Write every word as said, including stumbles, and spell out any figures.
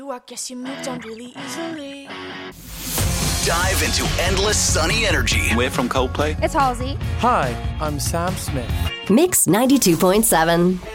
you, I guess you moved on really easily. Dive into endless sunny energy. We're from Coldplay. It's Halsey. Hi, I'm Sam Smith. Mix ninety-two point seven.